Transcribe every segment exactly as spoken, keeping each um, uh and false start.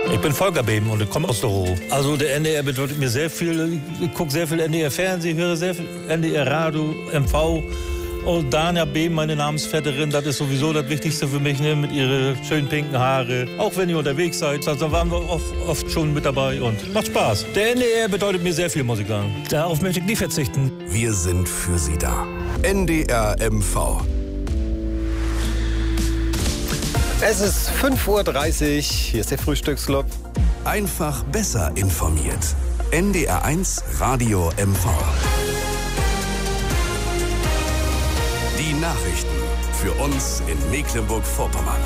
Ich bin Volker Beben und ich komme aus der Ruhr. Also der N D R bedeutet mir sehr viel. Ich gucke sehr viel N D R-Fernsehen, höre sehr viel N D R-Radio, M V. Und Dania Beben, meine Namensvetterin, das ist sowieso das Wichtigste für mich, ne? Mit ihren schönen pinken Haare. Auch wenn ihr unterwegs seid, da waren wir oft, oft schon mit dabei und macht Spaß. Der N D R bedeutet mir sehr viel, muss ich sagen. Darauf möchte ich nie verzichten. Wir sind für Sie da. N D R M V. Es ist fünf Uhr dreißig, hier ist der Frühstücksclub. Einfach besser informiert. N D R eins Radio M V. Die Nachrichten für uns in Mecklenburg-Vorpommern.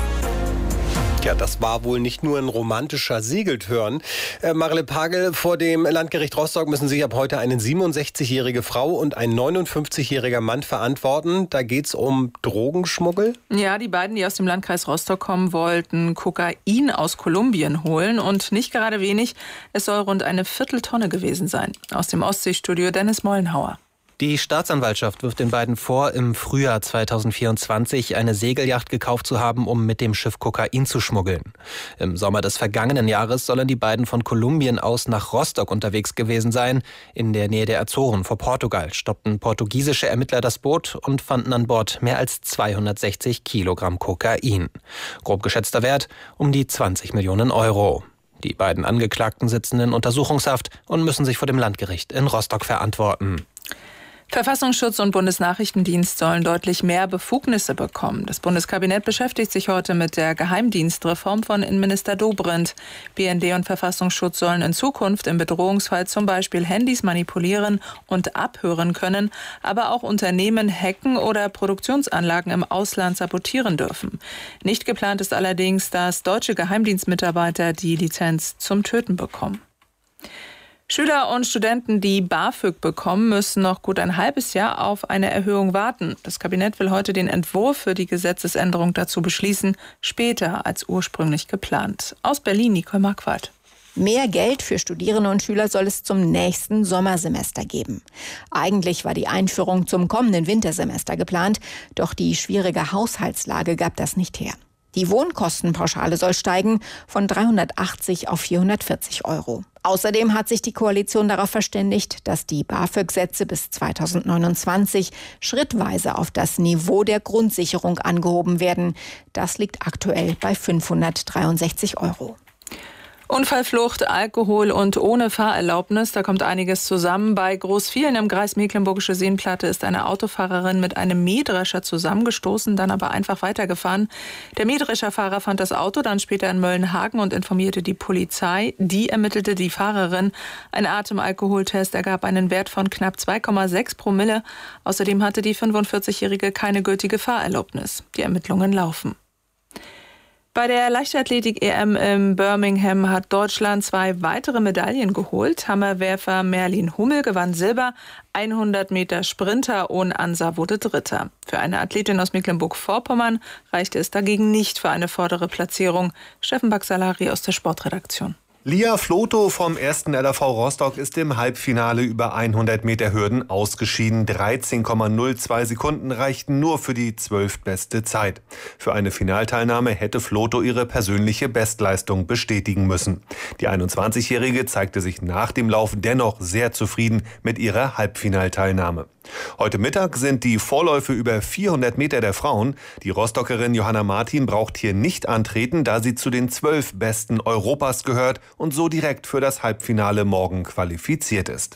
Ja, das war wohl nicht nur ein romantischer Segeltörn. Äh, Marle Pagel, vor dem Landgericht Rostock müssen sich ab heute eine siebenundsechzigjährige Frau und ein neunundfünfzigjähriger Mann verantworten. Da geht's um Drogenschmuggel. Ja, die beiden, die aus dem Landkreis Rostock kommen, wollten Kokain aus Kolumbien holen. Und nicht gerade wenig, es soll rund eine Vierteltonne gewesen sein. Aus dem Ostseestudio Dennis Mollenhauer. Die Staatsanwaltschaft wirft den beiden vor, im Frühjahr zweitausendvierundzwanzig eine Segelyacht gekauft zu haben, um mit dem Schiff Kokain zu schmuggeln. Im Sommer des vergangenen Jahres sollen die beiden von Kolumbien aus nach Rostock unterwegs gewesen sein. In der Nähe der Azoren vor Portugal stoppten portugiesische Ermittler das Boot und fanden an Bord mehr als zweihundertsechzig Kilogramm Kokain. Grob geschätzter Wert um die zwanzig Millionen Euro. Die beiden Angeklagten sitzen in Untersuchungshaft und müssen sich vor dem Landgericht in Rostock verantworten. Verfassungsschutz und Bundesnachrichtendienst sollen deutlich mehr Befugnisse bekommen. Das Bundeskabinett beschäftigt sich heute mit der Geheimdienstreform von Innenminister Dobrindt. B N D und Verfassungsschutz sollen in Zukunft im Bedrohungsfall zum Beispiel Handys manipulieren und abhören können, aber auch Unternehmen hacken oder Produktionsanlagen im Ausland sabotieren dürfen. Nicht geplant ist allerdings, dass deutsche Geheimdienstmitarbeiter die Lizenz zum Töten bekommen. Schüler und Studenten, die BAföG bekommen, müssen noch gut ein halbes Jahr auf eine Erhöhung warten. Das Kabinett will heute den Entwurf für die Gesetzesänderung dazu beschließen, später als ursprünglich geplant. Aus Berlin, Nicole Marquardt. Mehr Geld für Studierende und Schüler soll es zum nächsten Sommersemester geben. Eigentlich war die Einführung zum kommenden Wintersemester geplant, doch die schwierige Haushaltslage gab das nicht her. Die Wohnkostenpauschale soll steigen von dreihundertachtzig auf vierhundertvierzig Euro. Außerdem hat sich die Koalition darauf verständigt, dass die BAföG-Sätze bis zweitausendneunundzwanzig schrittweise auf das Niveau der Grundsicherung angehoben werden. Das liegt aktuell bei fünfhundertdreiundsechzig Euro. Unfallflucht, Alkohol und ohne Fahrerlaubnis, da kommt einiges zusammen. Bei Großvielen im Kreis Mecklenburgische Seenplatte ist eine Autofahrerin mit einem Mähdrescher zusammengestoßen, dann aber einfach weitergefahren. Der Mähdrescherfahrer fand das Auto dann später in Möllenhagen und informierte die Polizei. Die ermittelte die Fahrerin. Ein Atemalkoholtest ergab einen Wert von knapp zwei Komma sechs Promille. Außerdem hatte die fünfundvierzigjährige keine gültige Fahrerlaubnis. Die Ermittlungen laufen. Bei der Leichtathletik-E M in Birmingham hat Deutschland zwei weitere Medaillen geholt. Hammerwerfer Merlin Hummel gewann Silber, hundert Meter Sprinter Ohn Ansa wurde Dritter. Für eine Athletin aus Mecklenburg-Vorpommern reichte es dagegen nicht für eine vordere Platzierung. Steffen Baxalari aus der Sportredaktion. Lia Floto vom ersten L A V Rostock ist im Halbfinale über hundert Meter Hürden ausgeschieden. dreizehn Komma null zwei Sekunden reichten nur für die zwölftbeste Zeit. Für eine Finalteilnahme hätte Floto ihre persönliche Bestleistung bestätigen müssen. Die einundzwanzigjährige zeigte sich nach dem Lauf dennoch sehr zufrieden mit ihrer Halbfinalteilnahme. Heute Mittag sind die Vorläufe über vierhundert Meter der Frauen. Die Rostockerin Johanna Martin braucht hier nicht antreten, da sie zu den zwölf Besten Europas gehört und so direkt für das Halbfinale morgen qualifiziert ist.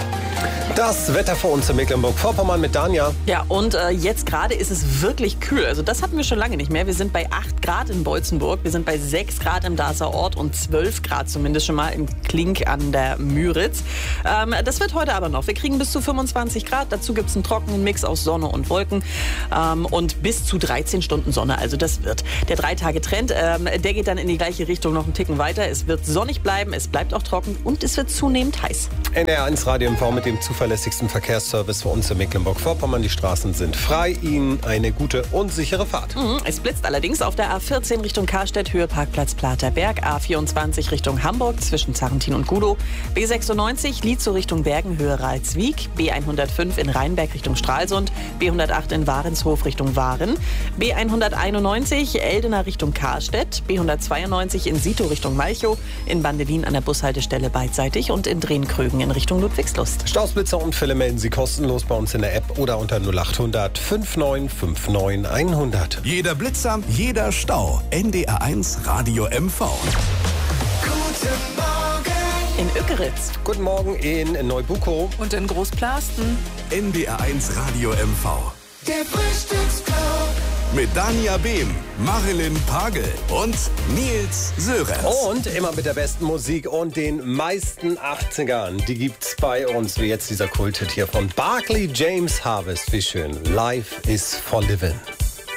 Das Wetter für uns in Mecklenburg-Vorpommern mit Dania. Ja, und äh, jetzt gerade ist es wirklich kühl. Also das hatten wir schon lange nicht mehr. Wir sind bei acht Grad in Beutzenburg, wir sind bei sechs Grad im Darßer Ort und zwölf Grad zumindest schon mal im Klink an der Müritz. Ähm, das wird heute aber noch. Wir kriegen bis zu fünfundzwanzig Grad. Dazu gibt es einen trockenen Mix aus Sonne und Wolken ähm, und bis zu dreizehn Stunden Sonne. Also das wird der Drei-Tage-Trend. Ähm, der geht dann in die gleiche Richtung noch einen Ticken weiter. Es wird sonnig bleiben, es bleibt auch trocken und es wird zunehmend heiß. N D R eins Radio M V mit dem zuverlässigsten Verkehrsservice für uns in Mecklenburg-Vorpommern. Die Straßen sind frei. Ihnen eine gute und sichere Fahrt. Mhm, es blitzt allerdings auf der A vierzehn Richtung Karstedt, Höhe Parkplatz Platerberg, A vierundzwanzig Richtung Hamburg zwischen Zarrentin und Gudow, B sechsundneunzig Lietzow Richtung Bergen, Höhe Ralswiek, B hundertfünf in Rheinberg Richtung Stralsund, B hundertacht in Warenshof Richtung Waren, B hunderteinundneunzig Eldener Richtung Karstedt, B hundertzweiundneunzig in Sito Richtung Malchow, in Bandelin an der Bushaltestelle beidseitig und in Drehkrögen in Richtung Ludwigslust. Stausblitzer und Fälle melden Sie kostenlos bei uns in der App oder unter null achthundert fünfundneunzig fünfundneunzig hundert. Jeder Blitzer, jeder Stau. N D R eins Radio M V. Guten Morgen in Ückeritz. Guten Morgen in Neubukow. Und in Großplasten. N D R eins Radio M V. Der Frühstücksclub. Mit Dania Behm, Marilyn Pagel und Nils Sörenz. Und immer mit der besten Musik und den meisten achtzigern. Die gibt's bei uns, wie jetzt dieser Kulthit hier von Barclay James Harvest. Wie schön. Life is for living.